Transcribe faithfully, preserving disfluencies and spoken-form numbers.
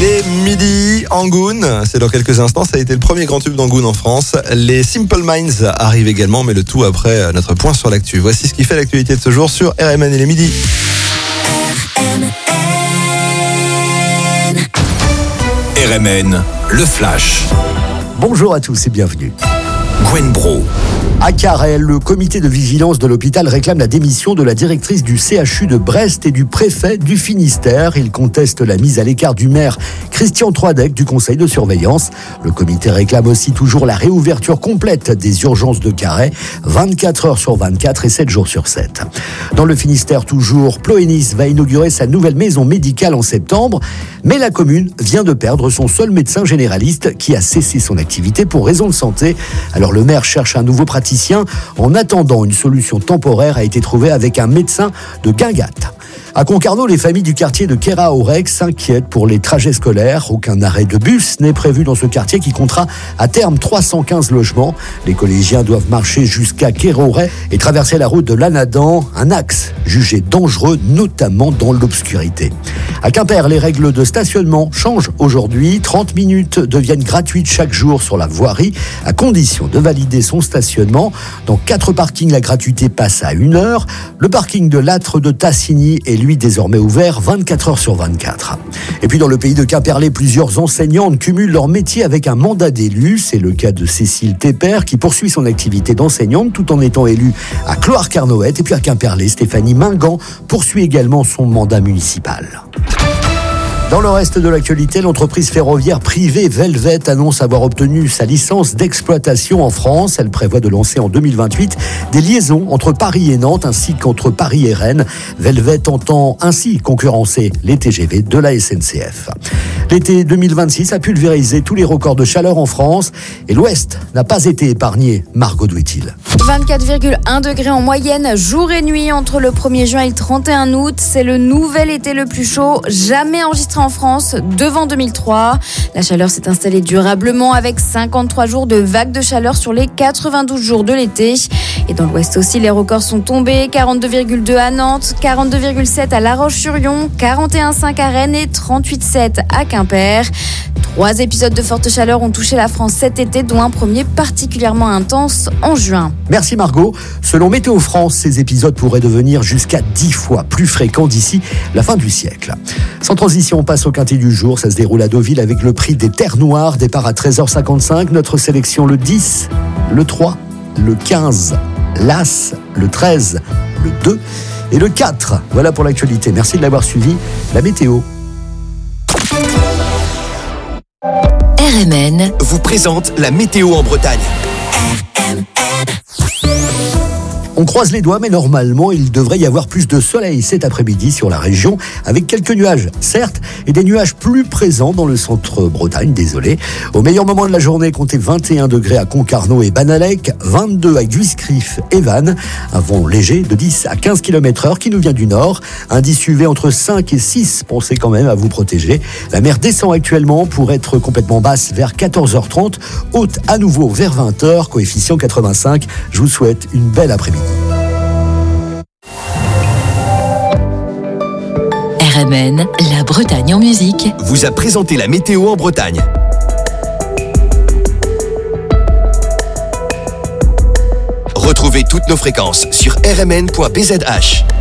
Il est midi, Angoune, c'est dans quelques instants, ça a été le premier grand tube d'Angoune en France. Les Simple Minds arrivent également, mais le tout après notre point sur l'actu. Voici ce qui fait l'actualité de ce jour sur R M N. Il est midi. R M N, le flash. Bonjour à tous et bienvenue. Gwen Bro. À Carhaix, le comité de vigilance de l'hôpital réclame la démission de la directrice du C H U de Brest et du préfet du Finistère. Il conteste la mise à l'écart du maire Christian Troidec du conseil de surveillance. Le comité réclame aussi toujours la réouverture complète des urgences de Carhaix, vingt-quatre heures sur vingt-quatre et sept jours sur sept. Dans le Finistère toujours, Ploénis va inaugurer sa nouvelle maison médicale en septembre, mais la commune vient de perdre son seul médecin généraliste qui a cessé son activité pour raison de santé. Alors le maire cherche un nouveau praticien. En attendant, une solution temporaire a été trouvée avec un médecin de Guingamp. À Concarneau, les familles du quartier de Keraoreg s'inquiètent pour les trajets scolaires. Aucun arrêt de bus n'est prévu dans ce quartier qui comptera à terme trois cent quinze logements. Les collégiens doivent marcher jusqu'à Keraoreg et traverser la route de l'Anadan, un axe jugé dangereux, notamment dans l'obscurité. À Quimper, les règles de stationnement changent aujourd'hui. trente minutes deviennent gratuites chaque jour sur la voirie, à condition de valider son stationnement. Dans quatre parkings, la gratuité passe à une heure. Le parking de Lattre de Tassigny est lui désormais ouvert vingt-quatre heures sur vingt-quatre. Et puis dans le pays de Quimperlé, plusieurs enseignantes cumulent leur métier avec un mandat d'élu. C'est le cas de Cécile Tépper qui poursuit son activité d'enseignante tout en étant élue à Cloire-Carnoët. Et puis à Quimperlé, Stéphanie Mingan poursuit également son mandat municipal. Dans le reste de l'actualité, l'entreprise ferroviaire privée Velvet annonce avoir obtenu sa licence d'exploitation en France. Elle prévoit de lancer en deux mille vingt-huit des liaisons entre Paris et Nantes ainsi qu'entre Paris et Rennes. Velvet entend ainsi concurrencer les T G V de la S N C F. L'été deux mille vingt-six a pulvérisé tous les records de chaleur en France et l'Ouest n'a pas été épargné. Margot Douitil. vingt-quatre virgule un degrés en moyenne, jour et nuit entre le premier juin et le trente et un août. C'est le nouvel été le plus chaud jamais enregistré en France devant deux mille trois. La chaleur s'est installée durablement avec cinquante-trois jours de vagues de chaleur sur les quatre-vingt-douze jours de l'été. Et dans l'Ouest aussi, les records sont tombés. quarante-deux virgule deux à Nantes, quarante-deux virgule sept à La Roche-sur-Yon, quarante et un virgule cinq à Rennes et trente-huit virgule sept à Quimper. Trois épisodes de forte chaleur ont touché la France cet été, dont un premier particulièrement intense en juin. Merci Margot. Selon Météo France, ces épisodes pourraient devenir jusqu'à dix fois plus fréquents d'ici la fin du siècle. Sans transition, on passe au quintet du jour. Ça se déroule à Deauville avec le prix des Terres Noires. Départ à treize heures cinquante-cinq. Notre sélection le dix, le trois, le quinze, l'As, le treize, le deux et le quatre. Voilà pour l'actualité. Merci de l'avoir suivi. La météo. R M N vous présente la météo en Bretagne. On croise les doigts, mais normalement, il devrait y avoir plus de soleil cet après-midi sur la région, avec quelques nuages, certes, et des nuages plus présents dans le centre Bretagne, désolé. Au meilleur moment de la journée, comptez vingt et un degrés à Concarneau et Banalec, vingt-deux à Guiscriff et Vannes, un vent léger de dix à quinze kilomètres heure qui nous vient du nord, indice U V entre cinq et six, pensez quand même à vous protéger. La mer descend actuellement pour être complètement basse vers quatorze heures trente, haute à nouveau vers vingt heures, coefficient quatre-vingt-cinq. Je vous souhaite une belle après-midi. R M N, la Bretagne en musique, vous a présenté la météo en Bretagne. Retrouvez toutes nos fréquences sur r m n point b z h.